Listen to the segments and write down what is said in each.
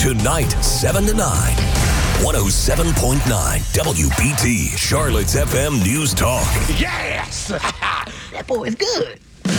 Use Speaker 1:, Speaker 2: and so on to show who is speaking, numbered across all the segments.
Speaker 1: Tonight, 7 to 9. 107.9 WBT, Charlotte's FM News Talk.
Speaker 2: Yes! That boy is good.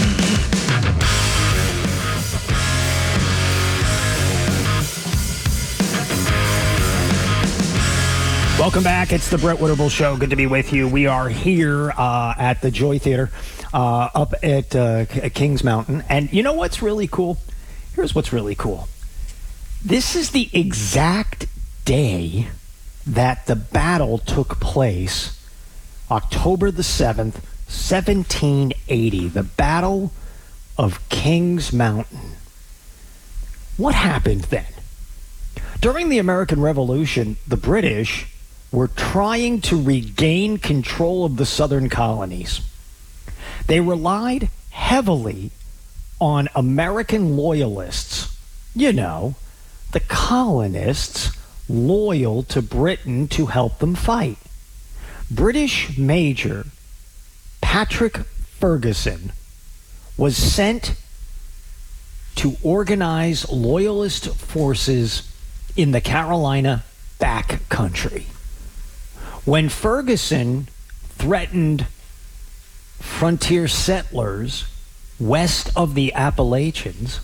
Speaker 3: Welcome back. It's the Brett Winterble Show. Good to be with you. We are here at the Joy Theater up at Kings Mountain. And you know what's really cool? Here's what's really cool. This is the exact day that the battle took place, October the 7th, 1780, the Battle of Kings Mountain. What happened then? During the American Revolution, the British were trying to regain control of the southern colonies. They relied heavily on American loyalists, you know, the colonists loyal to Britain to help them fight. British Major Patrick Ferguson was sent to organize loyalist forces in the Carolina back country. When Ferguson threatened frontier settlers west of the Appalachians,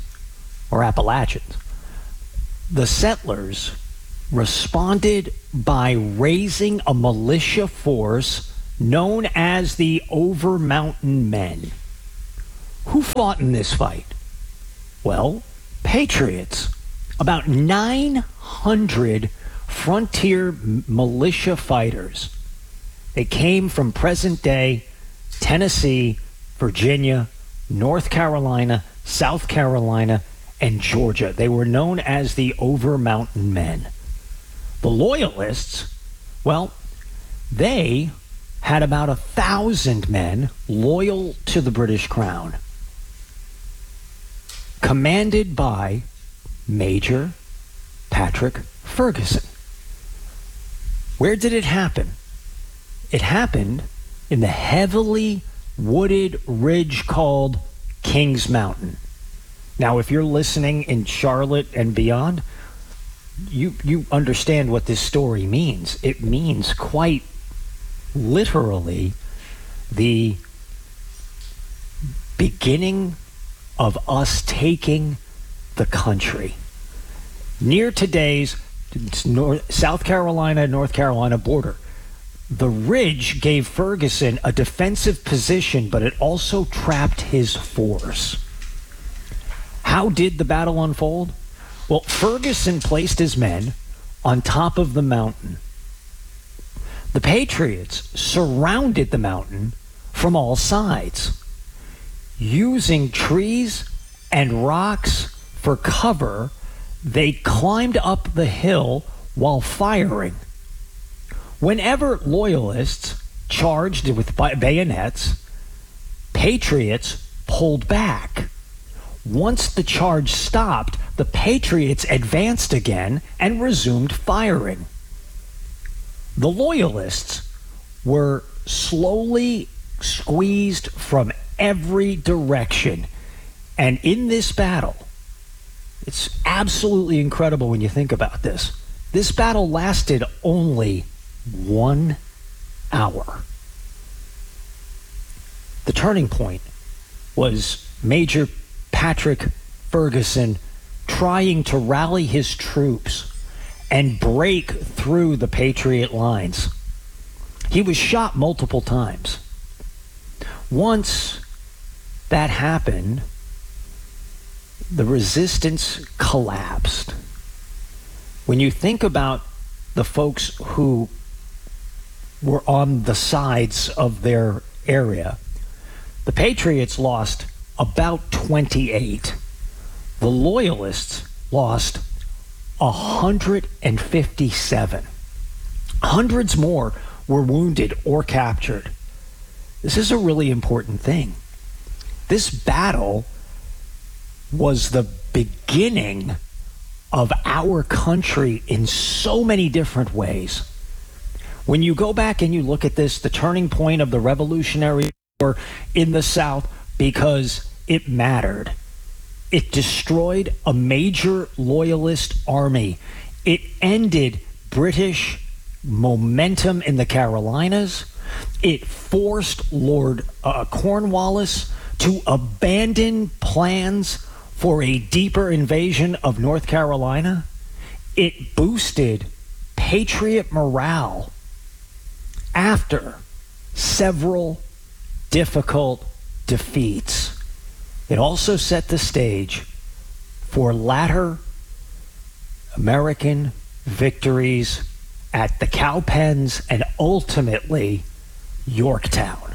Speaker 3: the settlers responded by raising a militia force known as the Over-Mountain Men. Who fought in this fight? Well, patriots. About 900 frontier militia fighters. They came from present-day Tennessee, Virginia, North Carolina, South Carolina, and Georgia. They were known as the Over-Mountain Men. The Loyalists, well, they had about 1,000 men loyal to the British Crown, commanded by Major Patrick Ferguson. Where did it happen? It happened in the heavily wooded ridge called Kings Mountain. Now, if you're listening in Charlotte and beyond, you understand what this story means. It means quite literally the beginning of us taking the country. Near today's South Carolina, North Carolina border, the ridge gave Ferguson a defensive position, but it also trapped his force. How did the battle unfold? Well, Ferguson placed his men on top of the mountain. The Patriots surrounded the mountain from all sides. Using trees and rocks for cover, they climbed up the hill while firing. Whenever Loyalists charged with bayonets, Patriots pulled back. Once the charge stopped, the Patriots advanced again and resumed firing. The Loyalists were slowly squeezed from every direction. And in this battle, it's absolutely incredible when you think about this. This battle lasted only 1 hour. The turning point was Major Patrick Ferguson trying to rally his troops and break through the Patriot lines. He was shot multiple times. Once that happened, the resistance collapsed. When you think about the folks who were on the sides of their area, the Patriots lost about 28. The Loyalists lost 157. Hundreds more were wounded or captured. This is a really important thing. This battle was the beginning of our country in so many different ways. When you go back and you look at this, the turning point of the Revolutionary War in the South, because it mattered. It destroyed a major loyalist army. It ended British momentum in the Carolinas. It forced Lord Cornwallis to abandon plans for a deeper invasion of North Carolina. It boosted Patriot morale after several difficult defeats. It also set the stage for latter American victories at the Cowpens and ultimately Yorktown.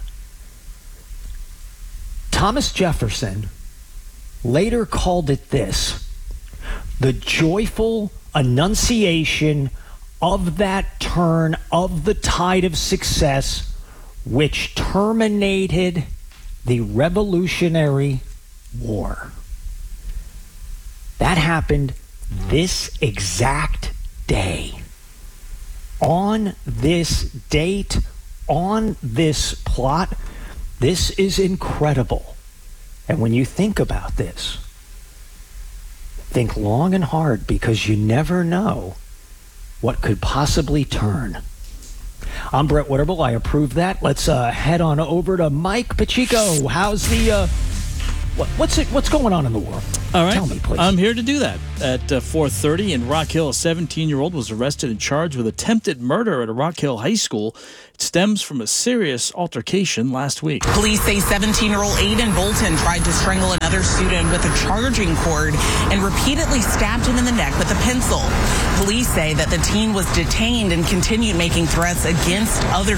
Speaker 3: Thomas Jefferson later called it this: the joyful annunciation of that turn of the tide of success which terminated the Revolutionary War. That happened this exact day. On this date, on this plot. This is incredible. And when you think about this, think long and hard, because you never know what could possibly turn. I'm Brett Witterbull. I approve that. Let's head on over to Mike Pacheco. How's the what's going on in the world?
Speaker 4: All right.
Speaker 3: Tell me, please.
Speaker 4: I'm here to do that. At 4:30 in Rock Hill, a 17-year-old was arrested and charged with attempted murder at a Rock Hill high school. It stems from a serious altercation last week.
Speaker 5: Police say 17-year-old Aiden Bolton tried to strangle another student with a charging cord and repeatedly stabbed him in the neck with a pencil. Police say that the teen was detained and continued making threats against the other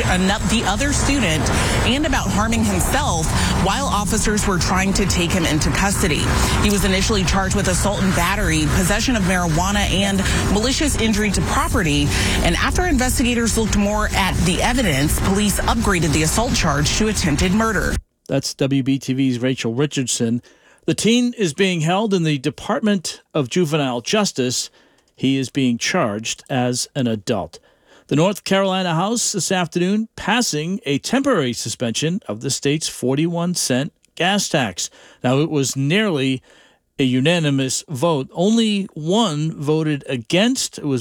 Speaker 5: student and about harming himself while officers were trying to take him into custody. He was initially charged with assault and battery, possession of marijuana, and malicious injury to property. And after investigators looked more at the evidence, police upgraded the assault charge to attempted murder.
Speaker 4: That's WBTV's Rachel Richardson. The teen is being held in the Department of Juvenile Justice. He is being charged as an adult. The North Carolina House this afternoon passing a temporary suspension of the state's 41-cent gas tax. Now, it was nearly a unanimous vote. Only one voted against. It was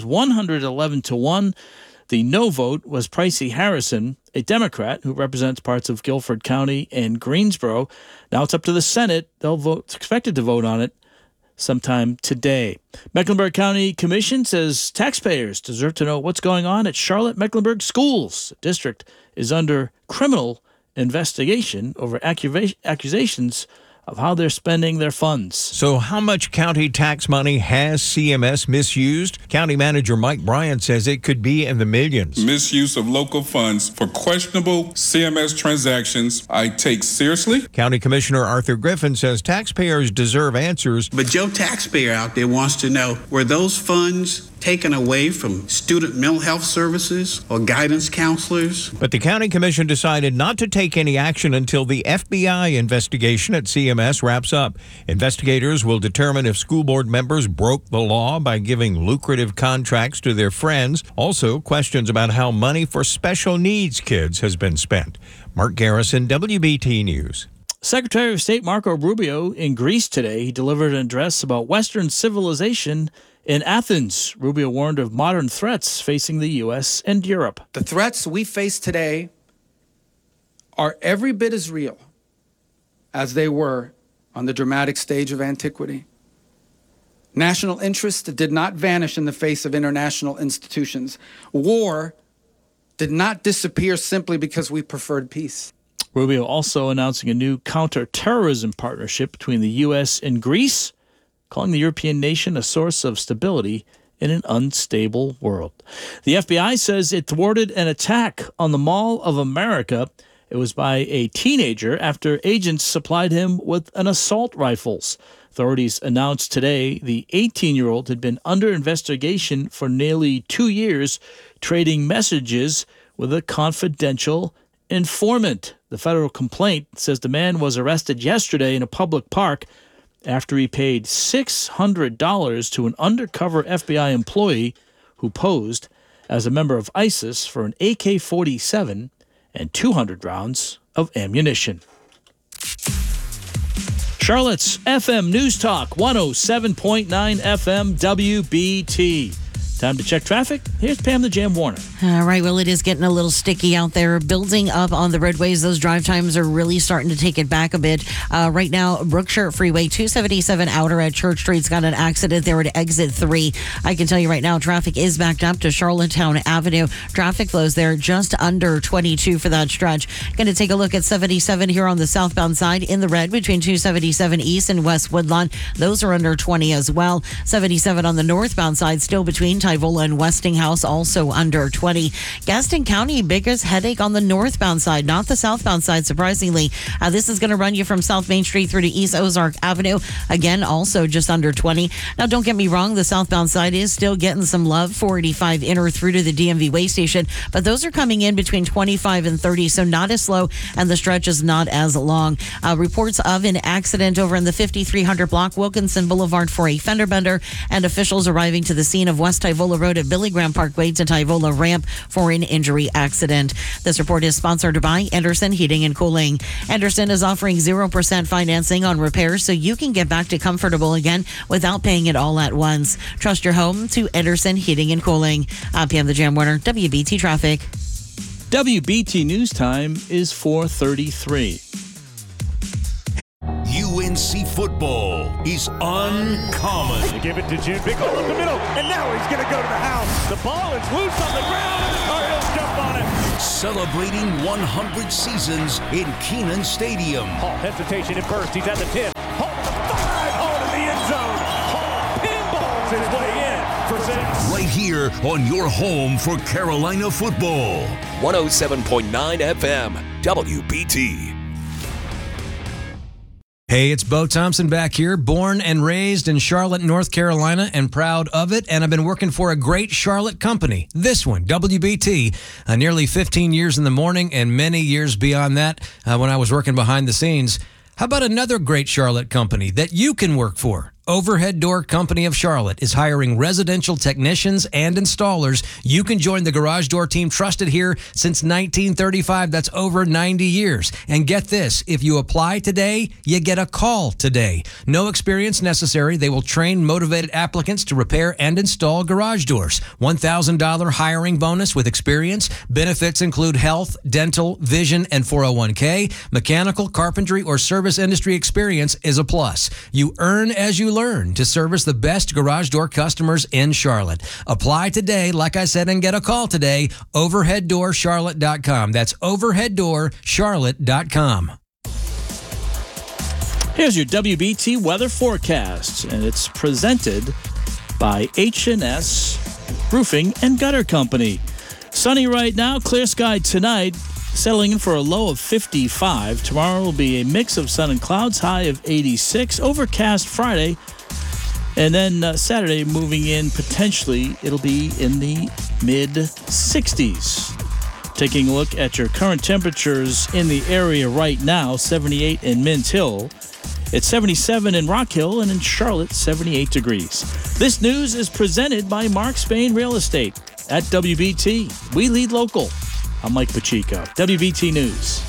Speaker 4: 111-1. The no vote was Pricey Harrison, a Democrat who represents parts of Guilford County and Greensboro. Now it's up to the Senate. It's expected to vote on it sometime today. Mecklenburg County Commission says taxpayers deserve to know what's going on at Charlotte-Mecklenburg Schools. The district is under criminal investigation over accusations of how they're spending their funds.
Speaker 6: So how much county tax money has CMS misused? County Manager Mike Bryant says it could be in the millions.
Speaker 7: Misuse of local funds for questionable CMS transactions I take seriously.
Speaker 6: County Commissioner Arthur Griffin says taxpayers deserve answers.
Speaker 8: But Joe taxpayer out there wants to know, were those funds taken away from student mental health services or guidance counselors?
Speaker 6: But the County Commission decided not to take any action until the FBI investigation at CMS wraps up. Investigators will determine if school board members broke the law by giving lucrative contracts to their friends. Also, questions about how money for special needs kids has been spent. Mark Garrison, WBT News.
Speaker 4: Secretary of State Marco Rubio in Greece today. He delivered an address about Western civilization in Athens. Rubio warned of modern threats facing the U.S. and Europe.
Speaker 9: The threats we face today are every bit as real as they were on the dramatic stage of antiquity. National interest did not vanish in the face of international institutions. War did not disappear simply because we preferred peace.
Speaker 4: Rubio also announcing a new counter-terrorism partnership between the U.S. and Greece, calling the European nation a source of stability in an unstable world. The FBI says it thwarted an attack on the Mall of America. It was by a teenager after agents supplied him with an assault rifles. Authorities announced today the 18-year-old had been under investigation for nearly 2 years, trading messages with a confidential informant. The federal complaint says the man was arrested yesterday in a public park after he paid $600 to an undercover FBI employee who posed as a member of ISIS for an AK-47 and 200 rounds of ammunition. Charlotte's FM News Talk, 107.9 FM WBT. Time to check traffic. Here's Pam the Jam Warner.
Speaker 10: All right. Well, it is getting a little sticky out there. Building up on the roadways. Those drive times are really starting to take it back a bit. Right now, Brookshire Freeway 277 outer at Church Street's got an accident there at exit 3. I can tell you right now, traffic is backed up to Charlottetown Avenue. Traffic flows there just under 22 for that stretch. Going to take a look at 77 here on the southbound side in the red between 277 East and West Woodlawn. Those are under 20 as well. 77 on the northbound side still between Tyvola and Westinghouse, also under 20. Gaston County, biggest headache on the northbound side, not the southbound side, surprisingly. This is going to run you from South Main Street through to East Ozark Avenue. Again, also just under 20. Now, don't get me wrong, the southbound side is still getting some love, 485 inner through to the DMV way station, but those are coming in between 25 and 30, so not as slow, and the stretch is not as long. Reports of an accident over in the 5300 block, Wilkinson Boulevard, for a fender bender, and officials arriving to the scene of West Tyvola Road at Billy Graham Parkway to Tyvola Ramp for an injury accident. This report is sponsored by Anderson Heating and Cooling. Anderson is offering 0% financing on repairs so you can get back to comfortable again without paying it all at once. Trust your home to Anderson Heating and Cooling. I'm Pam the Jam Warner, WBT Traffic.
Speaker 4: WBT News Time is 4:33.
Speaker 1: UNC football is uncommon.
Speaker 11: They give it to June. Big hole in the middle, and now he's going to go to the house. The ball is loose on the ground, and the Cardinals jump on it.
Speaker 1: Celebrating 100 seasons in Kenan Stadium.
Speaker 11: Hall hesitation at first. He's at the 10. Hall to the 5. Hall to the end zone. Hall pinballs his way in for 6.
Speaker 1: Right here on your home for Carolina football. 107.9 FM WBT.
Speaker 12: Hey, it's Bo Thompson back here, born and raised in Charlotte, North Carolina, and proud of it. And I've been working for a great Charlotte company, this one, WBT, nearly 15 years in the morning and many years beyond that when I was working behind the scenes. How about another great Charlotte company that you can work for? Overhead Door Company of Charlotte is hiring residential technicians and installers. You can join the garage door team trusted here since 1935. That's over 90 years. And get this, if you apply today, you get a call today. No experience necessary. They will train motivated applicants to repair and install garage doors. $1,000 hiring bonus with experience. Benefits include health, dental, vision, and 401k. Mechanical, carpentry, or service industry experience is a plus. You earn as you learn to service the best garage door customers in Charlotte. Apply today, like I said, and get a call today. OverheadDoorCharlotte.com. That's OverheadDoorCharlotte.com.
Speaker 4: Here's your WBT weather forecast, and it's presented by H&S Roofing and Gutter Company. Sunny right now, clear sky tonight, settling in for a low of 55. Tomorrow will be a mix of sun and clouds, high of 86. Overcast Friday. And then Saturday moving in, potentially, it'll be in the mid-60s. Taking a look at your current temperatures in the area right now, 78 in Mint Hill. It's 77 in Rock Hill, and in Charlotte, 78 degrees. This news is presented by Mark Spain Real Estate at WBT. We lead local. I'm Mike Pacheco, WBT News.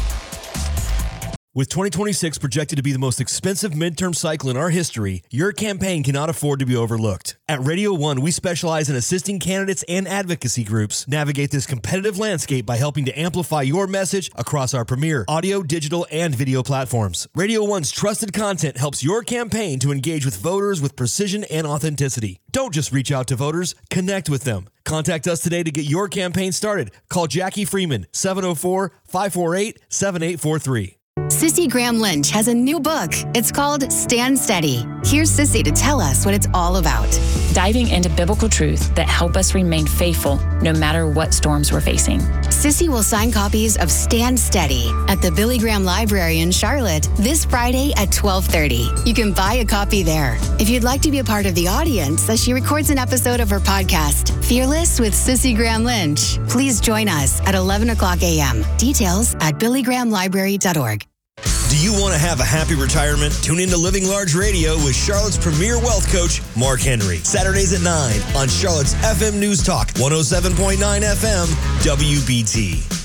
Speaker 13: With 2026 projected to be the most expensive midterm cycle in our history, your campaign cannot afford to be overlooked. At Radio 1, we specialize in assisting candidates and advocacy groups navigate this competitive landscape by helping to amplify your message across our premier audio, digital, and video platforms. Radio 1's trusted content helps your campaign to engage with voters with precision and authenticity. Don't just reach out to voters, connect with them. Contact us today to get your campaign started. Call Jackie Freeman, 704-548-7843.
Speaker 14: Sissy Graham Lynch has a new book. It's called Stand Steady. Here's Sissy to tell us what it's all about.
Speaker 15: Diving into biblical truths that help us remain faithful no matter what storms we're facing.
Speaker 14: Sissy will sign copies of Stand Steady at the Billy Graham Library in Charlotte this Friday at 12:30. You can buy a copy there. If you'd like to be a part of the audience as she records an episode of her podcast, Fearless with Sissy Graham Lynch, please join us at 11 o'clock a.m. Details at billygrahamlibrary.org.
Speaker 13: Do you want to have a happy retirement? Tune into Living Large Radio with Charlotte's premier wealth coach, Mark Henry. Saturdays at 9 on Charlotte's FM News Talk, 107.9 FM, WBT.